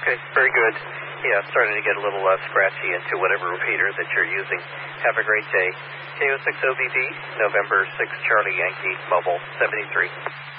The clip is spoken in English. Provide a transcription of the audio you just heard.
Okay, very good. Yeah, starting to get a little scratchy into whatever repeater that you're using. Have a great day. KO6OBB, November 6 Charlie Yankee, Mobile 73.